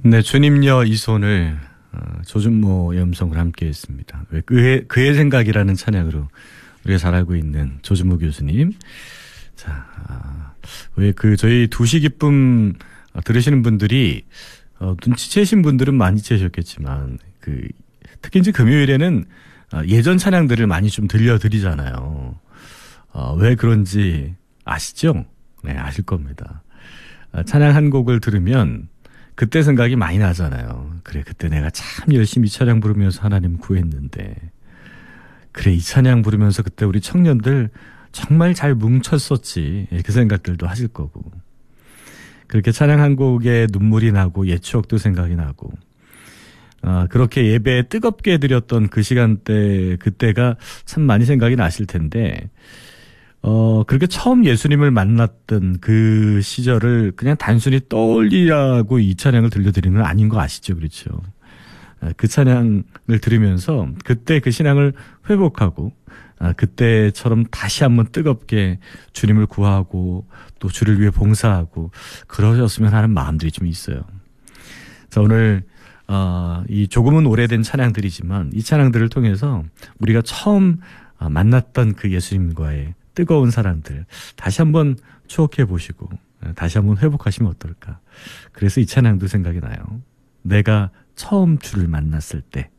네, 주님여 이 손을 조준모 염성을 함께 했습니다. 왜 그의 생각이라는 찬양으로 우리가 잘 알고 있는 조준모 교수님. 자, 왜 저희 두시 기쁨 들으시는 분들이 눈치채신 분들은 많이 채셨겠지만 특히 이제 금요일에는 예전 찬양들을 많이 좀 들려드리잖아요. 왜 그런지 아시죠? 네, 아실 겁니다. 찬양 한 곡을 들으면 그때 생각이 많이 나잖아요. 그래, 그때 내가 참 열심히 찬양 부르면서 하나님 구했는데, 그래, 이 찬양 부르면서 그때 우리 청년들 정말 잘 뭉쳤었지. 그 생각들도 하실 거고. 그렇게 찬양 한 곡에 눈물이 나고 옛 추억도 생각이 나고, 그렇게 예배에 뜨겁게 드렸던 그 시간대, 그때가 참 많이 생각이 나실 텐데, 그렇게 처음 예수님을 만났던 그 시절을 그냥 단순히 떠올리라고 이 찬양을 들려드리는 건 아닌 거 아시죠? 그렇죠? 그 찬양을 들으면서 그때 그 신앙을 회복하고, 그때처럼 다시 한번 뜨겁게 주님을 구하고 또 주를 위해 봉사하고 그러셨으면 하는 마음들이 좀 있어요. 자, 오늘 이 조금은 오래된 찬양들이지만 이 찬양들을 통해서 우리가 처음 만났던 그 예수님과의 뜨거운 사랑들 다시 한번 추억해 보시고 다시 한번 회복하시면 어떨까. 그래서 이 찬양도 생각이 나요. 내가 처음 주를 만났을 때.